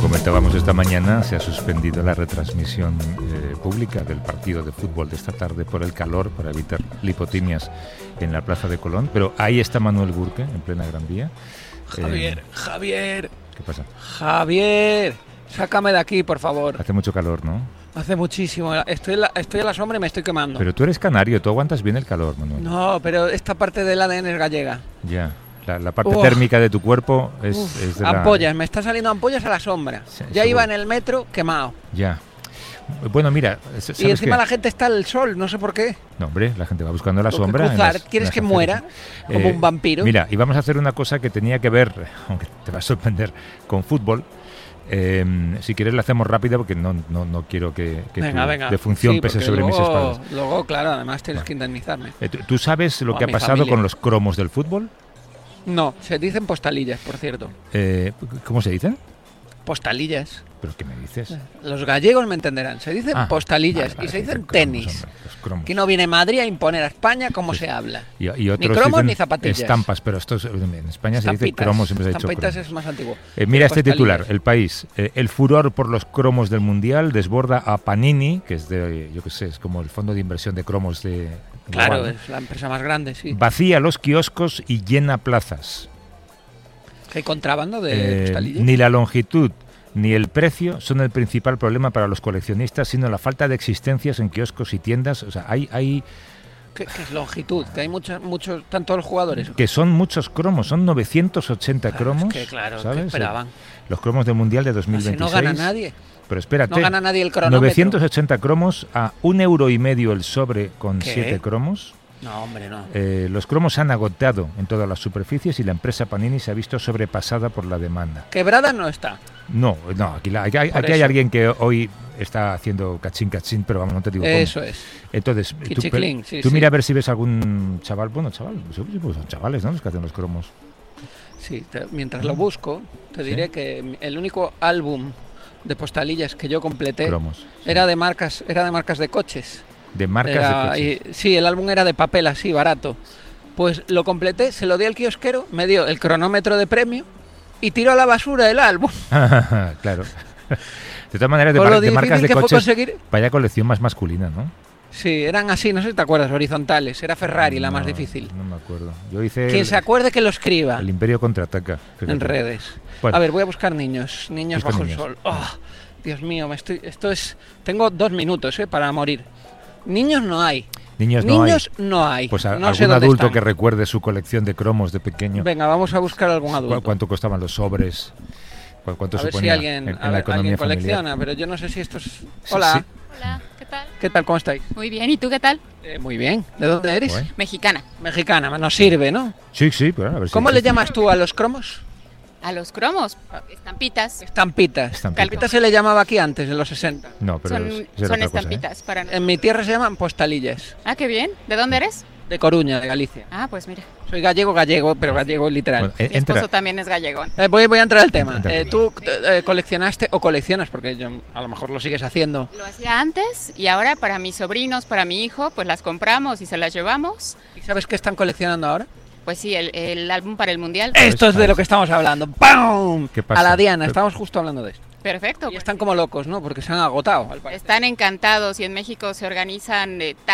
comentábamos esta mañana, se ha suspendido la retransmisión pública del partido de fútbol de esta tarde por el calor, para evitar lipotimias en la Plaza de Colón. Pero ahí está Manuel Burke, en plena Gran Vía. Javier. ¿Qué pasa? Javier, sácame de aquí, por favor. Hace mucho calor, ¿no? Hace muchísimo. Estoy a la sombra y me estoy quemando. Pero tú eres canario, tú aguantas bien el calor, Manuel. No, pero esta parte del ADN es gallega. Ya. La parte térmica de tu cuerpo es de ampollas, me están saliendo ampollas a la sombra. Sí, ya seguro. iba en el metro quemado. Ya. Bueno, mira, ¿sabes y encima qué? la gente está al sol, no sé por qué. No, hombre, la gente va buscando la Tengo que sombra. cruzar. ¿Quieres que muera como un vampiro? Mira, y vamos a hacer una cosa que tenía que ver, aunque te va a sorprender, con fútbol. Si quieres la hacemos rápida porque no quiero que venga. tu defunción Sí, pese sobre mis espaldas. Luego, claro, además tienes que indemnizarme. ¿Tú sabes lo que ha mi pasado familia. con los cromos del fútbol? No, se dicen postalillas, por cierto. ¿Cómo se dicen? Postalillas. ¿Pero qué me dices? Los gallegos me entenderán. Se dicen postalillas vale, y se dicen cromos, tenis. hombre, los cromos. Aquí no viene Madrid a imponer a España cómo se habla. Y Ni otros cromos dicen ni zapatillas. estampas, pero estos en España se dice Estampitas. cromos en vez de dicho Estampitas cromos. es más antiguo. Mira este Postalillas. titular, El País. El furor por los cromos del Mundial desborda a Panini, que es de, yo qué sé, es como el fondo de inversión de cromos de... Claro, global. es la empresa más grande, sí. Vacía los kioscos y llena plazas. ¿Hay contrabando de postalillas? Ni la longitud ni el precio son el principal problema para los coleccionistas, sino la falta de existencias en kioscos y tiendas. O sea, hay ¿Qué es longitud? Que hay muchos, ¿están todos los jugadores? que son muchos cromos, son 980 cromos. Es que claro, ¿sabes? ¿qué esperaban? Los cromos del Mundial de Si 2026. no gana nadie. Pero espérate, No gana nadie el cronómetro. 980 cromos a €1,50 el sobre con ¿Qué? 7 cromos. No, hombre, no. Los cromos se han agotado en todas las superficies y la empresa Panini se ha visto sobrepasada por la demanda. Quebrada no está. No, aquí hay eso. alguien que hoy está haciendo cachín, pero vamos, no te digo cómo. Eso es. Entonces, Kichiclín, sí, tú sí. mira a ver si ves algún chaval, pues son chavales, ¿no? Los que hacen los cromos. Sí, mientras lo busco, te diré que el único álbum de postalillas que yo completé Cromos. Sí. era de marcas de coches. De marcas de coches. Sí, el álbum era de papel así, barato. Pues lo completé, se lo di al kiosquero, me dio el cronómetro de premio y tiró a la basura el álbum. Claro. De todas maneras, Por lo de marcas difícil de que fue coches, conseguir. vaya colección más masculina, ¿no? Sí, eran así, no sé si te acuerdas, horizontales. Era Ferrari la más difícil. No me acuerdo. Yo hice Quien se acuerde que lo escriba el Imperio contraataca. Fíjate. en redes. Bueno. A ver, voy a buscar niños Busca bajo niños. el sol. Oh, Dios mío, tengo 2 minutos para morir. Niños no hay. Niños no hay. Pues no sé algún dónde adulto están. que recuerde su colección de cromos de pequeño. Venga, vamos a buscar algún adulto. ¿Cuánto costaban los sobres? ¿Cuánto A ver si suponía alguien, en a la ver, economía alguien familiar? colecciona, pero yo no sé si esto es... Sí, Hola, sí. Hola, ¿qué tal? ¿qué tal? ¿Cómo estáis? Muy bien, ¿y tú qué tal? Muy bien. ¿De dónde eres? Guay. Mexicana. Mexicana, nos sirve, ¿no? Sí, pero a ver si ¿Cómo le existe. llamas tú a los cromos? A los cromos, estampitas. Estampitas. Estampitas. Estampitas se le llamaba aquí antes, en los 60. No, pero Son, esa era son otra cosa, estampitas para En mi tierra se llaman postalillas. Ah, qué bien. ¿De dónde eres? De Coruña, de Galicia. Ah, pues mira. Soy gallego, pero gallego literal. Bueno, Mi entra. esposo también es gallegón. Voy a entrar al tema. Entra. ¿Tú coleccionaste o coleccionas? Porque a lo mejor lo sigues haciendo. Lo hacía antes y ahora para mis sobrinos, para mi hijo, pues las compramos y se las llevamos. ¿Y sabes qué están coleccionando ahora? Pues sí, el álbum para el Mundial. Esto es de lo que estamos hablando. ¡Pam! ¿Qué pasa? A la diana, estamos justo hablando de esto. Perfecto. Y pues están como locos, ¿no? Porque se han agotado. Al parecer. están encantados y en México se organizan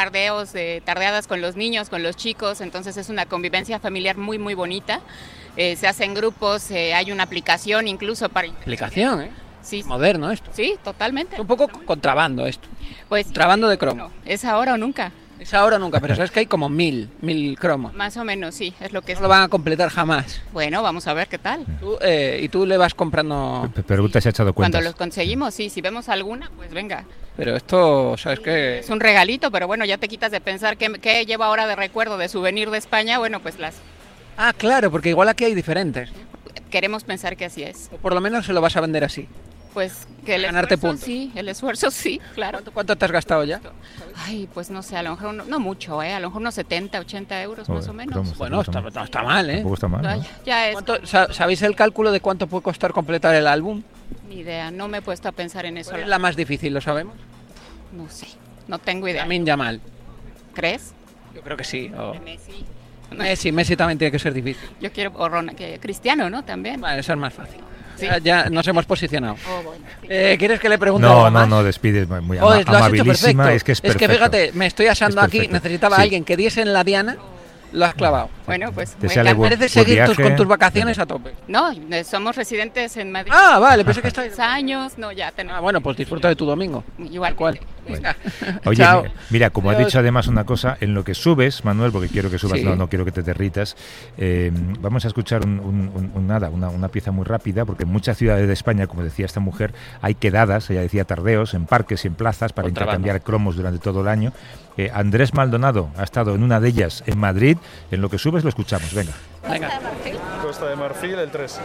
tardeadas con los niños, con los chicos, entonces es una convivencia familiar muy, muy bonita. Se hacen grupos, hay una aplicación incluso para... Aplicación, ¿eh? Sí, Moderno esto. sí, totalmente. Es un poco contrabando esto. Pues Contrabando de cromo. no, es ahora o nunca. Es ahora o nunca, pero sabes que hay como mil cromos. Más o menos, sí, es lo que es. No lo van a completar jamás. Bueno, vamos a ver qué tal. Y tú le vas comprando... Pregunta si ha echado Cuando cuentas. los conseguimos, sí, si vemos alguna, pues venga. Pero esto, ¿sabes qué? Es un regalito, pero bueno, ya te quitas de pensar qué llevo ahora de recuerdo, de souvenir de España. Bueno, pues las Ah, claro, porque igual aquí hay diferentes. queremos pensar que así es. O por lo menos se lo vas a vender así. Pues que el Ganarte esfuerzo, puntos. sí, el esfuerzo sí, claro. ¿Cuánto te has gastado ya? Ay, pues no sé, a lo mejor no mucho, a lo mejor unos 70, 80 euros más Joder, o menos. cromos. Bueno, no está mal, ¿eh? Tampoco está mal, Ay, ¿no? ya es, ¿Sabéis el cálculo de cuánto puede costar completar el álbum? ni idea, no me he puesto a pensar en eso. ¿Cuál es la más difícil, lo sabemos? No sé, no tengo idea. Lamine Yamal. ¿Crees? Yo creo que sí. O Messi. Messi también tiene que ser difícil. Yo quiero, que Cristiano, ¿no? También. Vale, eso es más fácil. Sí. Ya nos hemos posicionado. Oh, bueno. ¿Quieres que le pregunte algo más? No, despides, muy Lo has hecho amabilísima, perfecto. es que fíjate, me estoy asando Es aquí, perfecto. necesitaba Sí. a alguien que diese en la diana, lo has clavado. Bueno, pues Deseale buen Mereces seguir viaje. con tus vacaciones a tope. no, somos residentes en Madrid. Ah, vale, pensé que estáis... Años, no, ya tenemos. Bueno, pues disfruta de tu domingo. Igual. ¿Cuál? Bueno. Oye, Chao. mira, como has Adiós. dicho además una cosa, en lo que subes, Manuel, porque quiero que subas, Sí. no quiero que te derritas, vamos a escuchar una pieza muy rápida, porque en muchas ciudades de España, como decía esta mujer, hay quedadas, ella decía tardeos, en parques y en plazas para intercambiar cromos durante todo el año. Andrés Maldonado ha estado en una de ellas en Madrid. En lo que subes lo escuchamos, venga. Costa de Marfil, el 3.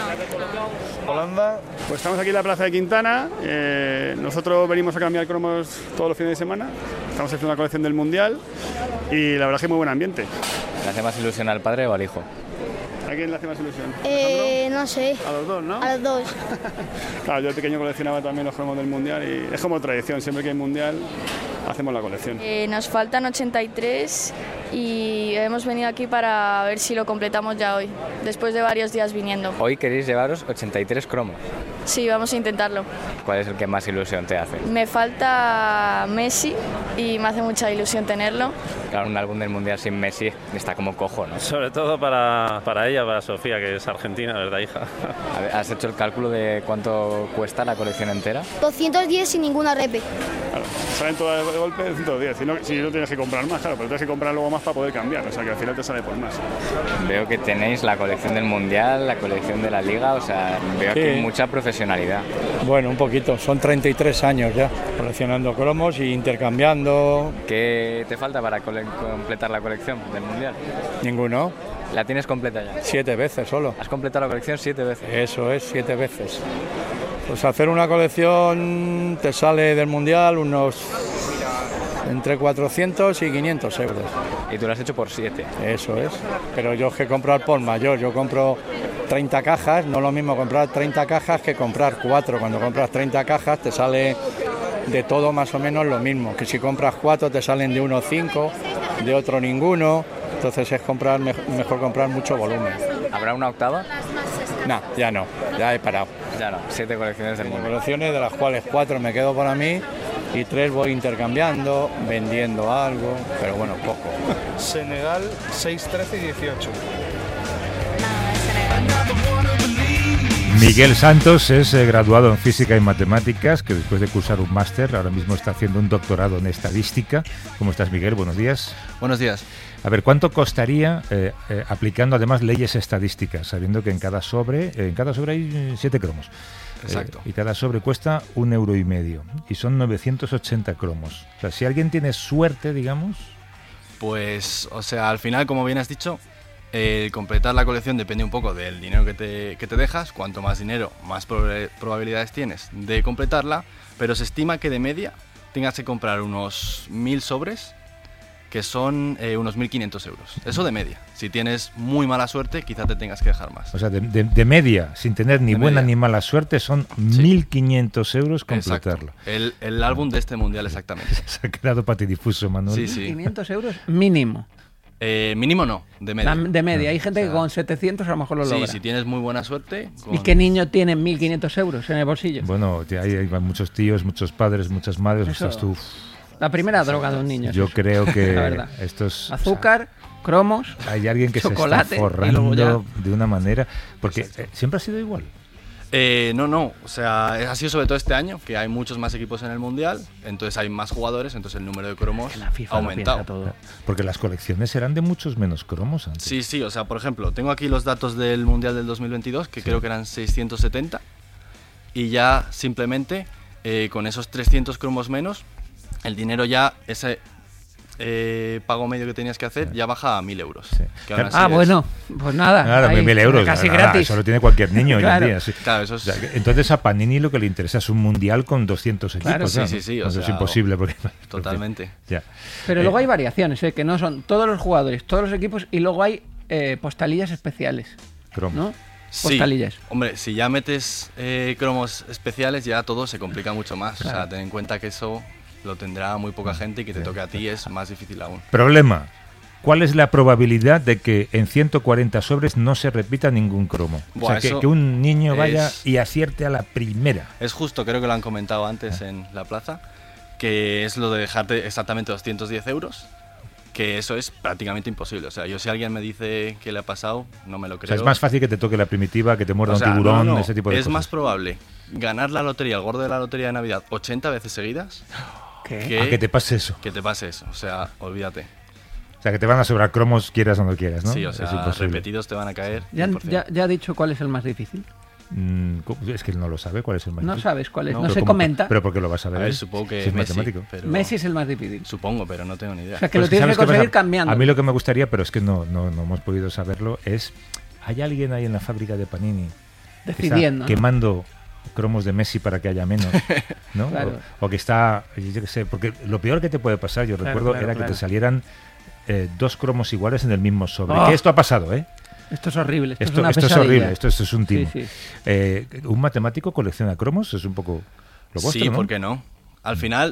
Holanda. Pues estamos aquí en la Plaza de Quintana. Nosotros venimos a cambiar cromos todos los fines de semana. Estamos haciendo una colección del Mundial y la verdad es que muy buen ambiente. ¿Le hace más ilusión al padre o al hijo? ¿A quién le hace más ilusión? No sé, A los dos, ¿no? a los dos. Claro, yo de pequeño coleccionaba también los cromos del Mundial y es como tradición, siempre que hay Mundial hacemos la colección. Nos faltan 83 y hemos venido aquí para ver si lo completamos ya hoy, después de varios días viniendo. Hoy queréis llevaros 83 cromos. Sí, vamos a intentarlo. ¿Cuál es el que más ilusión te hace? Me falta Messi y me hace mucha ilusión tenerlo. Claro, un álbum del Mundial sin Messi está como cojo, ¿no? Sobre todo para ella, para Sofía, que es argentina, ¿verdad, hija? A ver, ¿has hecho el cálculo de cuánto cuesta la colección entera? 210 sin ninguna repe. Claro, salen todas de golpe de 110. Si no tienes que comprar más, claro, pero tienes que comprar luego más para poder cambiar. O sea que al final te sale por más. Veo que tenéis la colección del Mundial, la colección de la Liga, o sea, veo Sí. aquí mucha profesionalidad. Bueno, un poquito, son 33 años ya coleccionando cromos y intercambiando. ¿Qué te falta para completar la colección del Mundial? Ninguno, ¿La tienes completa ya? 7 veces solo. ¿Has completado la colección 7 veces? Eso es, 7 veces. Pues hacer una colección te sale del Mundial unos entre 400 y 500 euros. Y tú lo has hecho por 7. Eso es. Pero yo es que compro al por mayor, yo compro 30 cajas, no es lo mismo comprar 30 cajas que comprar 4. Cuando compras 30 cajas te sale de todo más o menos lo mismo, que si compras 4 te salen de uno 5, de otro ninguno, entonces es comprar mejor comprar mucho volumen. ¿Habrá una octava? No, ya no, ya he parado. Ya no, 7 colecciones del Mundial. Colecciones de las cuales 4 me quedo para mí y 3 voy intercambiando, vendiendo algo, pero bueno, poco. Senegal, 6, 13 y 18. Miguel Santos es graduado en Física y Matemáticas, que después de cursar un máster, ahora mismo está haciendo un doctorado en Estadística. ¿Cómo estás, Miguel? Buenos días. Buenos días. A ver, ¿cuánto costaría aplicando además leyes estadísticas, sabiendo que en cada sobre hay 7 cromos? Exacto. Y cada sobre cuesta 1,5 euros y son 980 cromos. O sea, si alguien tiene suerte, digamos... Pues, o sea, al final, como bien has dicho, completar la colección depende un poco del dinero que te dejas. Cuanto más dinero, más probabilidades tienes de completarla, pero se estima que de media tengas que comprar unos 1000 sobres, que son unos 1.500 euros. Eso de media. Si tienes muy mala suerte, quizá te tengas que dejar más. O sea, de media, sin tener ni buena ni mala suerte, son 1.500 euros completarlo. El álbum de este mundial, exactamente. Se ha quedado patidifuso, Manuel. Sí, sí. 500 euros mínimo. Mínimo no, de media. De media. Hay gente que con 700 a lo mejor lo logra. Sí, si tienes muy buena suerte. ¿Y qué niño tiene 1.500 euros en el bolsillo? Bueno, hay muchos tíos, muchos padres, muchas madres. Eso, Estás tú. La primera droga de un niño. Yo creo que la verdad. estos... Azúcar, cromos, hay alguien que chocolate, se está forrando de una manera... Porque siempre ha sido igual. No, o sea, ha sido sobre todo este año, que hay muchos más equipos en el Mundial, entonces hay más jugadores, entonces el número de cromos la FIFA ha aumentado. Todo. Porque las colecciones eran de muchos menos cromos antes. Sí, o sea, por ejemplo, tengo aquí los datos del Mundial del 2022, que creo que eran 670, y ya simplemente con esos 300 cromos menos, el dinero ya, ese pago medio que tenías que hacer, ya baja a 1.000 euros. Sí. Bueno, pues nada. 1.000 euros. Casi gratis. Eso lo tiene cualquier niño Claro. hoy en día. Sí. Claro, eso es... O sea, entonces a Panini lo que le interesa es un mundial con 200 equipos. Claro. ¿no? Sí, Eso o sea, es imposible. Porque, totalmente. Ya. Pero luego hay variaciones, que no son todos los jugadores, todos los equipos, y luego hay postalillas especiales. Cromos. ¿No? Sí, Postalillas. hombre, si ya metes cromos especiales, ya todo se complica mucho más. Claro. O sea, ten en cuenta que eso lo tendrá muy poca gente y que te toque a ti es más difícil aún. Problema. ¿cuál es la probabilidad de que en 140 sobres no se repita ningún cromo? Buah, o sea, que un niño vaya es- y acierte a la primera. Es justo, creo que lo han comentado antes en la plaza, que es lo de dejarte exactamente 210 euros, que eso es prácticamente imposible. O sea, yo si alguien me dice que le ha pasado, no me lo O creo. sea, es más fácil que te toque la primitiva, que te muerda O sea, un tiburón, no, ese tipo de es cosas. más probable ganar la lotería, el gordo de la lotería de Navidad, 80 veces seguidas, ¿Qué? A que te pase eso. que te pase eso. O sea, olvídate. O sea, que te van a sobrar cromos, quieras o no quieras, ¿no? Sí, o Es sea, imposible. repetidos te van a caer. ¿Ya, 100%. ya ha dicho cuál es el más difícil? Es que él no lo sabe cuál es el más No difícil. sabes cuál es, no, Pero se ¿cómo? comenta. Pero porque lo vas a ver. A ver, él, supongo que si es Messi, matemático. pero- Messi es el más difícil. Supongo, pero no tengo ni idea. O sea, que Pues lo tienes que ¿sabes qué pasa? conseguir cambiando. A mí lo que me gustaría, pero es que no hemos podido saberlo, es... ¿Hay alguien ahí en la fábrica de Panini que está Decidiendo, ¿no? quemando cromos de Messi para que haya menos? ¿No? Claro. O que está... Yo qué sé, porque lo peor que te puede pasar, yo Claro, recuerdo, claro, era claro. que te salieran 2 cromos iguales en el mismo sobre. Oh. Que esto ha pasado, ¿eh? Esto es horrible, esto, es Esto una es pesadilla. horrible, esto es un timo. Sí, sí. ¿Un matemático colecciona cromos? Es un poco lo vuestro, Sí, ¿no? ¿por qué no? Al final,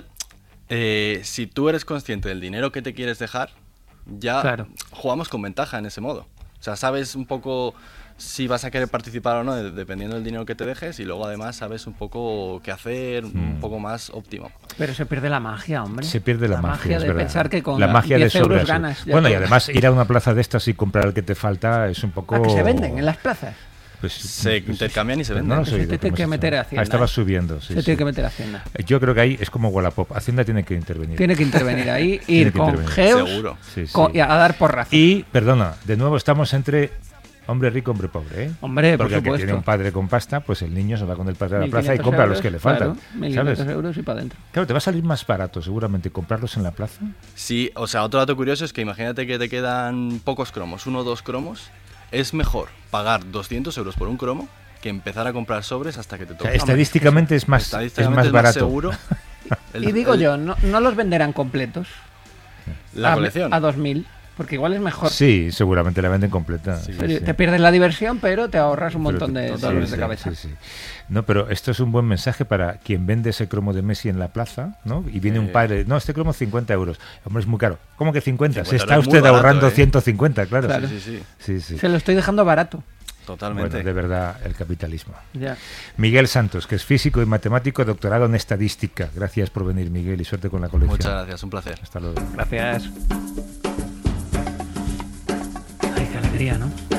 si tú eres consciente del dinero que te quieres dejar, ya Claro. jugamos con ventaja en ese modo. O sea, sabes un poco si vas a querer participar o no, dependiendo del dinero que te dejes, y luego además sabes un poco qué hacer, un poco más óptimo. Pero se pierde la magia, hombre. Se pierde la magia, es de verdad. pensar que con la magia 10 de euros sobrearse. ganas. ya Bueno, y todo. además ir a una plaza de estas y comprar el que te falta es un poco... ¿A que se venden en las plazas? Pues, Se intercambian y se pues venden. No lo sé. Se tiene que meter a Hacienda. Estaba subiendo, sí. Se sí. tiene que meter a Hacienda. Yo creo que ahí es como Wallapop. Hacienda tiene que intervenir. Tiene que intervenir ahí, Tiene ir que con intervenir. geos Seguro. Sí, sí. y a dar porrazos. Y, perdona, de nuevo estamos entre hombre rico, hombre pobre, ¿eh? Hombre, por Porque el que supuesto. tiene un padre con pasta, pues el niño se va con el padre a la 1.500 plaza y compra euros, los que le faltan. Claro, 1.500 ¿Sabes? euros y para adentro. Claro, te va a salir más barato seguramente comprarlos en la plaza. Sí, o sea, otro dato curioso es que imagínate que te quedan pocos cromos, 1 o 2 cromos. Es mejor pagar 200 euros por un cromo que empezar a comprar sobres hasta que te O toque. sea, estadísticamente es más Estadísticamente barato. seguro. Y digo yo, no los venderán completos. La a, colección. A 2.000, porque igual es mejor. Sí, seguramente la venden completa. Sí, Pero te pierdes la diversión, pero te ahorras un Pero montón de sí, dolores sí, de cabeza. sí, sí. No, pero esto es un buen mensaje para quien vende ese cromo de Messi en la plaza, ¿no? Y viene un padre, no, este cromo 50 euros. Hombre, es muy caro. ¿Cómo que 50? 50 Se está es muy usted barato, ahorrando ¿eh? 150, claro. Claro. Sí, sí, sí. Sí, sí. Se lo estoy dejando barato. Totalmente. Bueno, de verdad, el capitalismo. Ya. Miguel Santos, que es físico y matemático, doctorado en estadística. Gracias por venir, Miguel, y suerte con la colección. Muchas gracias, un placer. Hasta luego. Gracias. Ay, qué alegría, ¿no?